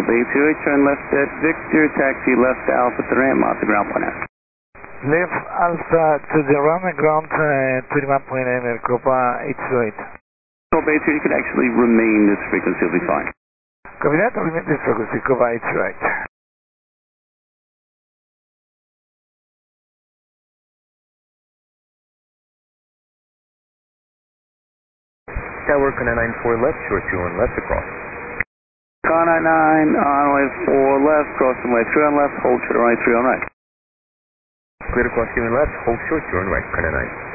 Bay 28, turn left at Victor, taxi left Alpha to ramp, off the ground point out. Left Alpha to the runway ground 21.9 Copa 808. So Bay 2, you can actually remain this frequency, will be fine. Copy that, remain this frequency, Copa 808. Tower Connect 94 left, short 21 left across. Car 99, runway 4 left, cross runway 3 on left, hold short runway 3 on right. Clear to cross 2 and left, hold short 2 on right, Connect 9.